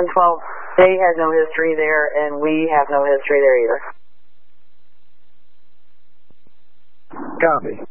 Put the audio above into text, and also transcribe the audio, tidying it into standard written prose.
112, they had no history there, and we have no history there either. Copy.